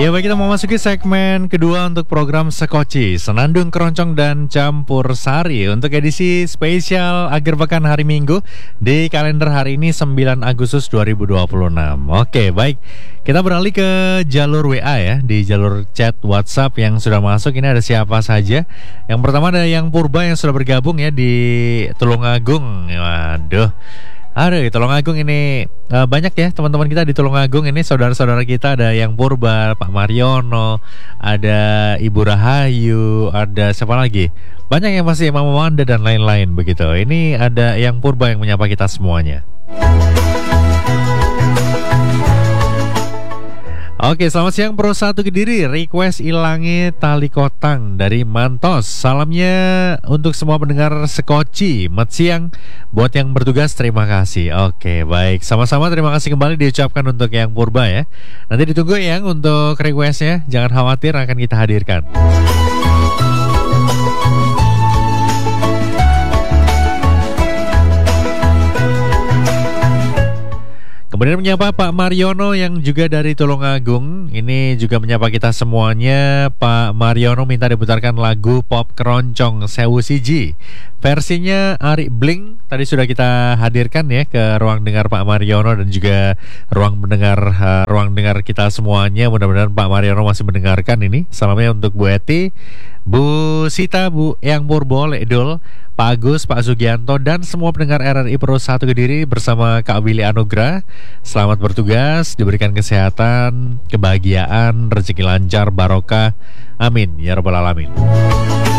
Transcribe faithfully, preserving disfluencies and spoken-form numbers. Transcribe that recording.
Ya baik, kita mau masuki segmen kedua untuk program Sekoci, Senandung Keroncong dan Campur Sari untuk edisi spesial akhir pekan hari Minggu di kalender hari ini sembilan Agustus dua ribu dua puluh enam. Oke baik, kita beralih ke jalur W A ya, di jalur chat WhatsApp yang sudah masuk. Ini ada siapa saja? Yang pertama ada yang Purba yang sudah bergabung ya di Tulungagung. Waduh, Aduh, Tulungagung ini uh, banyak ya teman-teman kita di Tulungagung ini, saudara-saudara kita. Ada yang Purba, Pak Mariono, ada Ibu Rahayu, ada siapa lagi? Banyak yang masih Mama Wanda dan lain-lain begitu. Ini ada yang Purba yang menyapa kita semuanya. Oke, selamat siang Pro satu Kediri. Request ilangi tali kotang dari Mantos. Salamnya untuk semua pendengar Sekoci. Mat siang buat yang bertugas, terima kasih. Oke, baik. Sama-sama terima kasih kembali diucapkan untuk yang Purba ya. Nanti ditunggu yang untuk requestnya. Jangan khawatir, akan kita hadirkan. Kemudian menyapa Pak Mariono yang juga dari Tulungagung. Ini juga menyapa kita semuanya. Pak Mariono minta diputarkan lagu pop keroncong Sewu Siji, versinya Ari Bling. Tadi sudah kita hadirkan ya ke ruang dengar Pak Mariono dan juga ruang mendengar uh, ruang dengar kita semuanya. Mudah-mudahan Pak Mariono masih mendengarkan ini. Salamnya untuk Bu Eti, Bu Sita, Bu Yang Purbo, Ledul, Pak Agus, Pak Sugianto, dan semua pendengar R R I Pro satu Kediri bersama Kak Willy Anugrah. Selamat bertugas, diberikan kesehatan, kebahagiaan, rezeki lancar, barokah. Amin ya rabbal alamin.